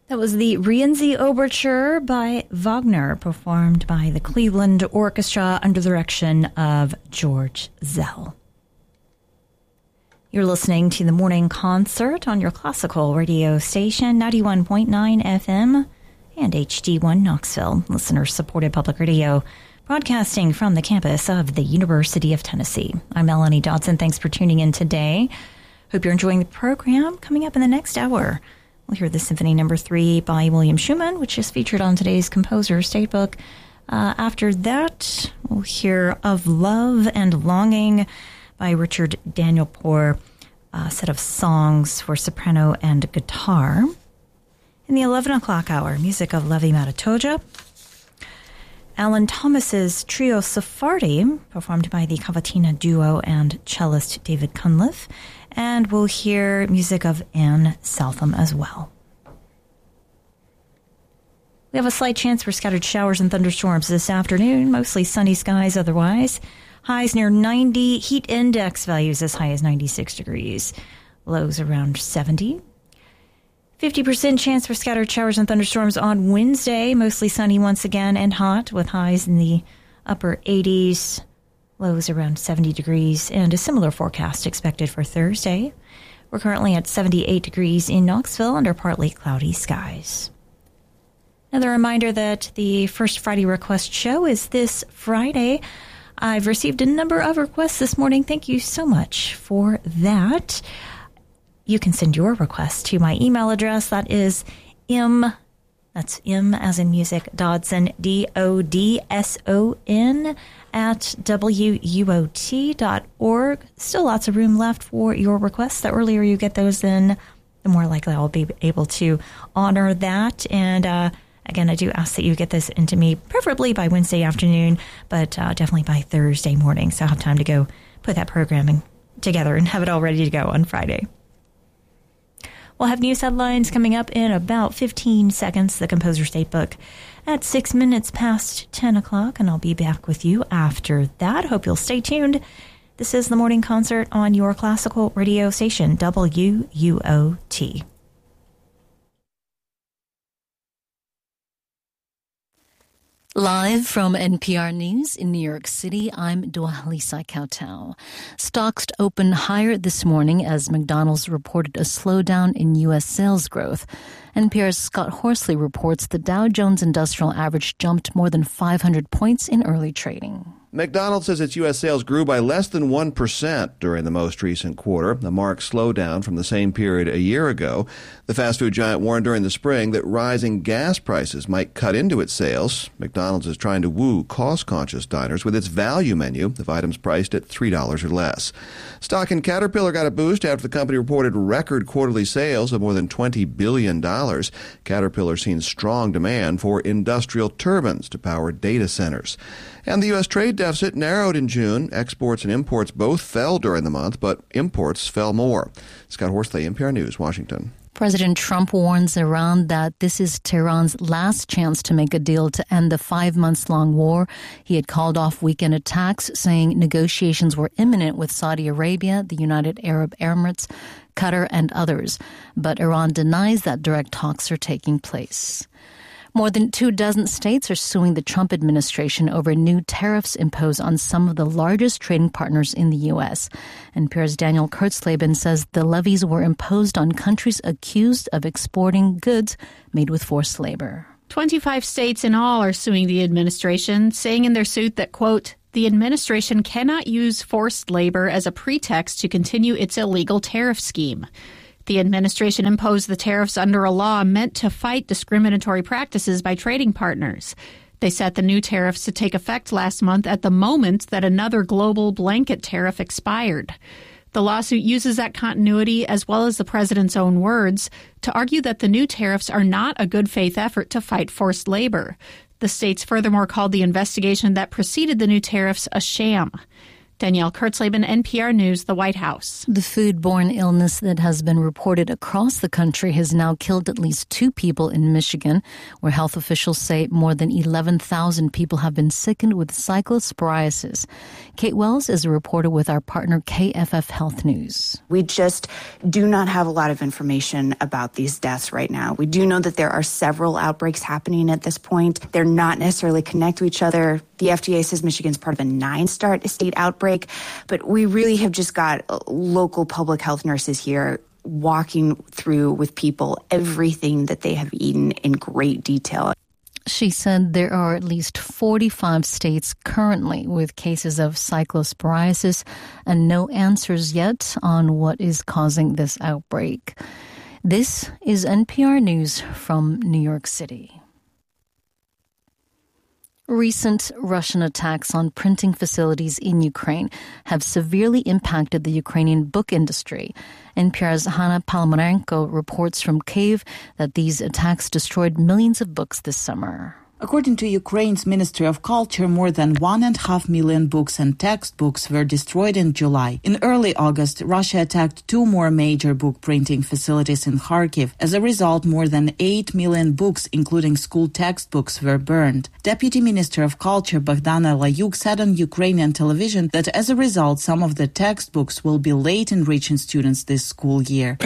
That was the Rienzi Overture by Wagner, performed by the Cleveland Orchestra under the direction of George Zell. You're listening to the Morning Concert on your classical radio station, 91.9 FM and HD1 Knoxville, listener-supported public radio, broadcasting from the campus of the University of Tennessee. I'm Melanie Dodson. Thanks for tuning in today. Hope you're enjoying the program. Coming up in the next hour, we'll hear the Symphony No. 3 by William Schumann, which is featured on today's Composer's Datebook. After that, we'll hear Of Love and Longing by Richard Danielpour, a set of songs for soprano and guitar. In the 11 o'clock hour, music of Levi Matatoja. Alan Thomas's Trio Sephardi, performed by the Cavatina Duo and cellist David Cunliffe. And we'll hear music of Anne Southam as well. We have a slight chance for scattered showers and thunderstorms this afternoon, mostly sunny skies otherwise. Highs near 90, heat index values as high as 96 degrees. Lows around 70. 50% chance for scattered showers and thunderstorms on Wednesday, mostly sunny once again and hot with highs in the upper 80s. Lows around 70 degrees, and a similar forecast expected for Thursday. We're currently at 78 degrees in Knoxville under partly cloudy skies. Another reminder that the First Friday Request Show is this Friday. I've received a number of requests this morning. Thank you so much for that. You can send your requests to my email address. That is that's M as in music, Dodson, DODSON, at WUOT.org. Still lots of room left for your requests. The earlier you get those in, the more likely I'll be able to honor that. And again, I do ask that you get this into me, preferably by Wednesday afternoon, but definitely by Thursday morning. So I'll have time to go put that programming together and have it all ready to go on Friday. We'll have news headlines coming up in about 15 seconds, the Composer's Datebook at 6 minutes past 10 o'clock, and I'll be back with you after that. Hope you'll stay tuned. This is the Morning Concert on your classical radio station, WUOT. Live from NPR News in New York City, I'm Dwalisa Kautau. Stocks opened higher this morning as McDonald's reported a slowdown in U.S. sales growth. NPR's Scott Horsley reports the Dow Jones Industrial Average jumped more than 500 points in early trading. McDonald's says its U.S. sales grew by less than 1% during the most recent quarter, a marked slowdown from the same period a year ago. The fast food giant warned during the spring that rising gas prices might cut into its sales. McDonald's is trying to woo cost-conscious diners with its value menu of items priced at $3 or less. Stock in Caterpillar got a boost after the company reported record quarterly sales of more than $20 billion. Caterpillar seen strong demand for industrial turbines to power data centers. And the U.S. trade deficit narrowed in June. Exports and imports both fell during the month, but imports fell more. Scott Horsley, NPR News, Washington. President Trump warns Iran that this is Tehran's last chance to make a deal to end the 5-month-long war. He had called off weekend attacks, saying negotiations were imminent with Saudi Arabia, the United Arab Emirates, Qatar, and others. But Iran denies that direct talks are taking place. More than 24 states are suing the Trump administration over new tariffs imposed on some of the largest trading partners in the U.S. NPR's Daniel Kurtzleben says the levies were imposed on countries accused of exporting goods made with forced labor. 25 states in all are suing the administration, saying in their suit that, quote, the administration cannot use forced labor as a pretext to continue its illegal tariff scheme. The administration imposed the tariffs under a law meant to fight discriminatory practices by trading partners. They set the new tariffs to take effect last month at the moment that another global blanket tariff expired. The lawsuit uses that continuity, as well as the president's own words, to argue that the new tariffs are not a good faith effort to fight forced labor. The states furthermore called the investigation that preceded the new tariffs a sham. Danielle Kurtzleben, NPR News, the White House. The foodborne illness that has been reported across the country has now killed at least 2 people in Michigan, where health officials say more than 11,000 people have been sickened with cyclosporiasis. Kate Wells is a reporter with our partner KFF Health News. We just do not have a lot of information about these deaths right now. We do know that there are several outbreaks happening at this point. They're not necessarily connected to each other. The FDA says Michigan's part of a 9-star state outbreak, but we really have just got local public health nurses here walking through with people everything that they have eaten in great detail. She said there are at least 45 states currently with cases of cyclosporiasis and no answers yet on what is causing this outbreak. This is NPR News from New York City. Recent Russian attacks on printing facilities in Ukraine have severely impacted the Ukrainian book industry. NPR's Hanna Palmarenko reports from Kyiv that these attacks destroyed millions of books this summer. According to Ukraine's Ministry of Culture, more than 1.5 million books and textbooks were destroyed in July. In early August, Russia attacked 2 more major book printing facilities in Kharkiv. As a result, more than 8 million books, including school textbooks, were burned. Deputy Minister of Culture Bogdana Layuk said on Ukrainian television that as a result, some of the textbooks will be late in reaching students this school year.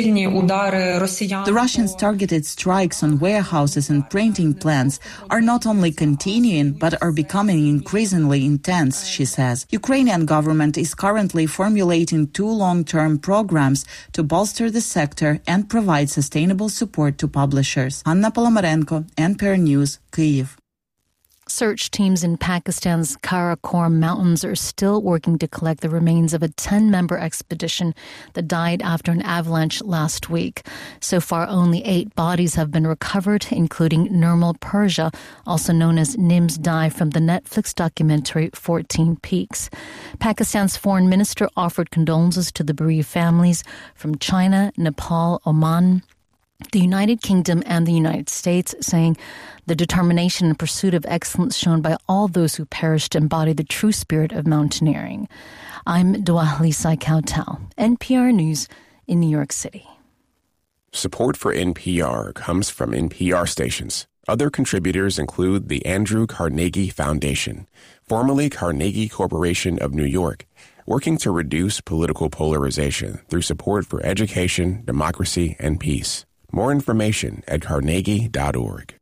The Russians' targeted strikes on warehouses and printing plants are not only continuing, but are becoming increasingly intense, she says. Ukrainian government is currently formulating 2 long-term programs to bolster the sector and provide sustainable support to publishers. Anna Polomarenko, NPR News, Kyiv. Search teams in Pakistan's Karakoram Mountains are still working to collect the remains of a 10-member expedition that died after an avalanche last week. So far, only 8 bodies have been recovered, including Nirmal Persia, also known as Nims Dai, from the Netflix documentary 14 Peaks. Pakistan's foreign minister offered condolences to the bereaved families from China, Nepal, Oman, the United Kingdom and the United States, saying the determination and pursuit of excellence shown by all those who perished embody the true spirit of mountaineering. I'm Dwalisai Kautal, NPR News in New York City. Support for NPR comes from NPR stations. Other contributors include the Andrew Carnegie Foundation, formerly Carnegie Corporation of New York, working to reduce political polarization through support for education, democracy, and peace. More information at carnegie.org.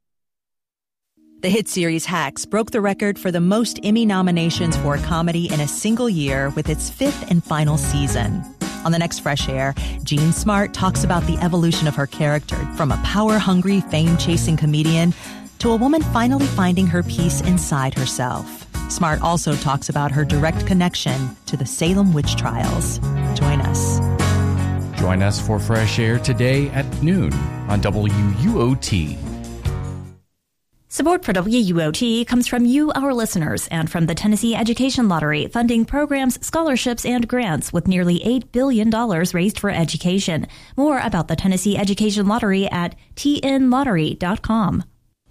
The hit series Hacks broke the record for the most Emmy nominations for a comedy in a single year with its 5th and final season. On the next Fresh Air, Jean Smart talks about the evolution of her character from a power-hungry, fame-chasing comedian to a woman finally finding her peace inside herself. Smart also talks about her direct connection to the Salem witch trials. Join us. Join us for Fresh Air today at noon on WUOT. Support for WUOT comes from you, our listeners, and from the Tennessee Education Lottery, funding programs, scholarships, and grants with nearly $8 billion raised for education. More about the Tennessee Education Lottery at tnlottery.com.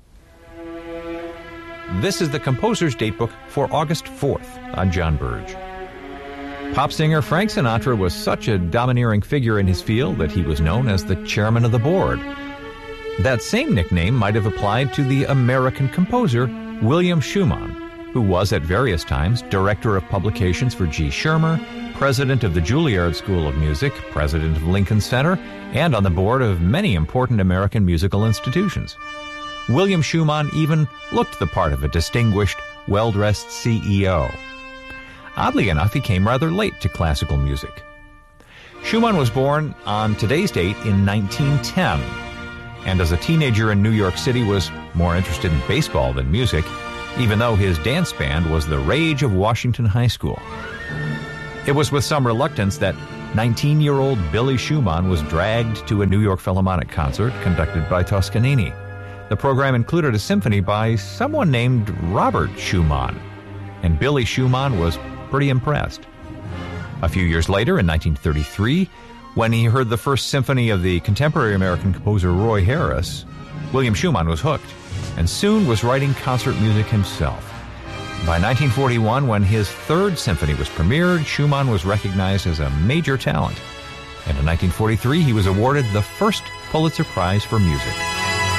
This is the Composer's Datebook for August 4th. I'm John Burge. Pop singer Frank Sinatra was such a domineering figure in his field that he was known as the chairman of the board. That same nickname might have applied to the American composer William Schumann, who was at various times director of publications for G. Schirmer, president of the Juilliard School of Music, president of Lincoln Center, and on the board of many important American musical institutions. William Schumann even looked the part of a distinguished, well-dressed CEO. Oddly enough, he came rather late to classical music. Schumann was born on today's date in 1910, and as a teenager in New York City was more interested in baseball than music, even though his dance band was the rage of Washington High School. It was with some reluctance that 19-year-old Billy Schumann was dragged to a New York Philharmonic concert conducted by Toscanini. The program included a symphony by someone named Robert Schumann, and Billy Schumann was pretty impressed. A few years later, in 1933, when he heard the first symphony of the contemporary American composer Roy Harris, William Schumann was hooked and soon was writing concert music himself. By 1941, when his Third Symphony was premiered, Schumann was recognized as a major talent. And in 1943, he was awarded the first Pulitzer Prize for Music.